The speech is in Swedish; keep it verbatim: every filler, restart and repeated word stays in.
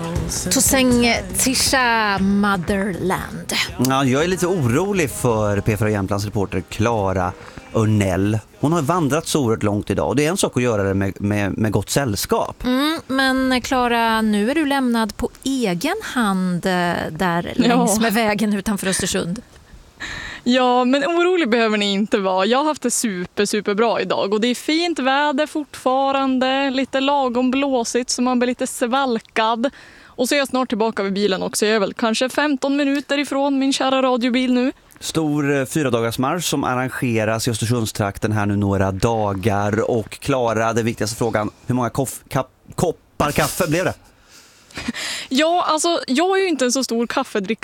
Toseng Tisha Motherland. Ja, jag är lite orolig för P fyra Jämtlands reporter Clara Örnell. Hon har vandrat så oerhört långt idag och det är en sak att göra det med, med, med gott sällskap. Mm, men Clara, nu är du lämnad på egen hand där längs Ja. med vägen utanför Östersund. Ja, men orolig behöver ni inte vara. Jag har haft det super, super bra idag. Och det är fint väder fortfarande. Lite lagom blåsigt så man blir lite svalkad. Och så är jag snart tillbaka vid bilen också. Jag är väl kanske femton minuter ifrån min kära radiobil nu. Stor fyradagarsmarsch som arrangeras i Östersundstrakten här nu några dagar. Och Clara, den viktigaste frågan, hur många koff, kapp, koppar kaffe blev det? Ja, alltså jag är ju inte en så stor kaffedrickare.